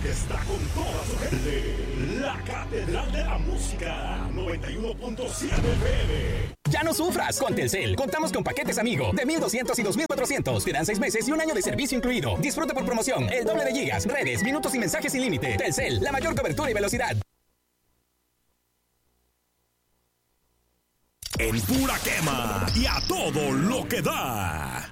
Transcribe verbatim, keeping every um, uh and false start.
que está con toda su gente. La Catedral de la Música, noventa y uno punto siete F M. Ya no sufras, con Telcel contamos con paquetes Amigo de mil doscientos y dos mil cuatrocientos. Te dan seis meses y un año de servicio incluido. Disfruta por promoción el doble de gigas, redes, minutos y mensajes sin límite. Telcel, la mayor cobertura y velocidad. En pura quema y a todo lo que da.